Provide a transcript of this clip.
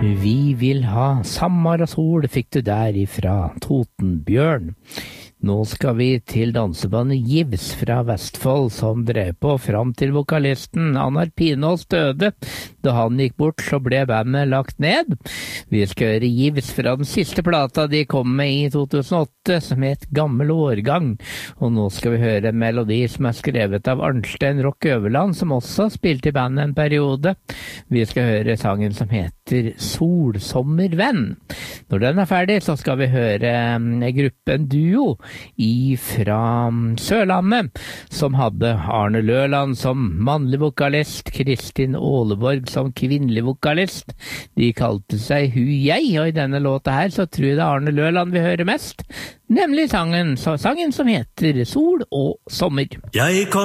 Vi vil ha Sammar og sol, fikk du der ifra Totenbjørn. Nå skal vi til dansebandet Givs fra Vestfold, som drev på fram til vokalisten Annar Pinås døde. Da han gikk bort, så ble bandet lagt ned. Vi skal høre Givs fra den siste plata de kom med i 2008, som het Gammel årgang. Og nå skal vi høre en melodi som er skrevet av Arnstein Rock Øverland, som også spilte i bandet en periode. Vi skal høre sangen som heter Solsommervenn. Når den er ferdig, så skal vi høre gruppen Duo fra Sørlandet, som hadde Arne Løland som mannlig vokalist, Kristin Åleborg som kvinnelig vokalist. De kalte seg Hu Jeg, og i denne låta her så tror jeg det er Arne Løland vi hører mest, nemlig sangen som heter Sol og sommer.